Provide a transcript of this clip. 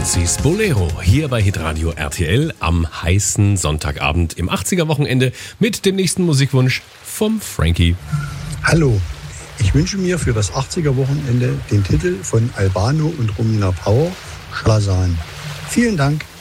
Francis Bolero hier bei Hitradio RTL am heißen Sonntagabend im 80er-Wochenende mit dem nächsten Musikwunsch vom Frankie. Hallo, ich wünsche mir für das 80er-Wochenende den Titel von Albano und Romina Power, Schlasan. Vielen Dank.